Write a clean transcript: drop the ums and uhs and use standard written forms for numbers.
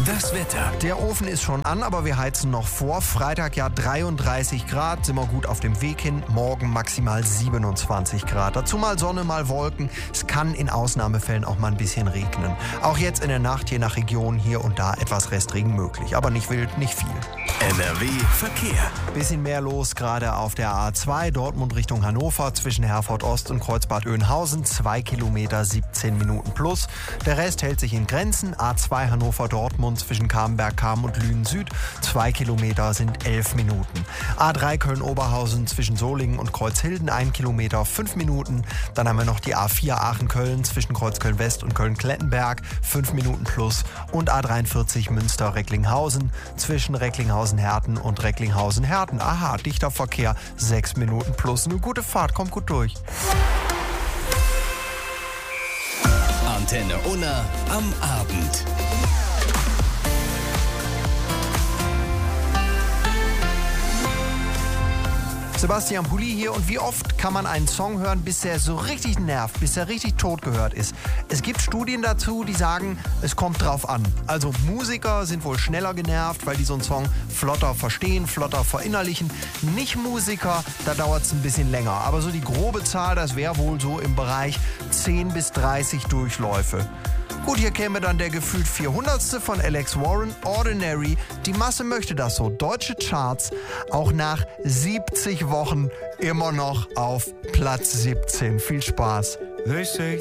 Das Wetter. Der Ofen ist schon an, aber wir heizen noch vor. Freitag ja 33 Grad, sind wir gut auf dem Weg hin. Morgen maximal 27 Grad. Dazu mal Sonne, mal Wolken. Es kann in Ausnahmefällen auch mal ein bisschen regnen. Auch jetzt in der Nacht je nach Region hier und da etwas Restregen möglich. Aber nicht wild, nicht viel. NRW Verkehr. Bisschen mehr los gerade auf der A2 Dortmund Richtung Hannover zwischen Herford Ost und Kreuzbad Oeynhausen. 2 Kilometer, 17 Minuten plus. Der Rest hält sich in Grenzen. A2 Hannover Dortmund zwischen Camberg, Cham und Lünen Süd. 2 Kilometer sind 11 Minuten. A3 Köln-Oberhausen zwischen Solingen und Kreuzhilden 1 Kilometer, 5 Minuten. Dann haben wir noch die A4 Aachen-Köln zwischen Kreuzköln West und Köln-Klettenberg. 5 Minuten plus. Und A43 Münster-Recklinghausen zwischen Recklinghausen-Herten und Recklinghausen-Herten. Aha, dichter Verkehr, 6 Minuten plus. Eine gute Fahrt, kommt gut durch. Antenne Unna am Abend. Sebastian Pulli hier, und wie oft kann man einen Song hören, bis er so richtig nervt, bis er richtig tot gehört ist? Es gibt Studien dazu, die sagen, es kommt drauf an. Also Musiker sind wohl schneller genervt, weil die so einen Song flotter verstehen, flotter verinnerlichen. Nicht-Musiker, da dauert es ein bisschen länger. Aber so die grobe Zahl, das wäre wohl so im Bereich 10 bis 30 Durchläufe. Gut, hier käme dann der gefühlt 400. von Alex Warren, Ordinary. Die Masse möchte das so. Deutsche Charts auch nach 70 Wochen immer noch auf Platz 17. Viel Spaß. They say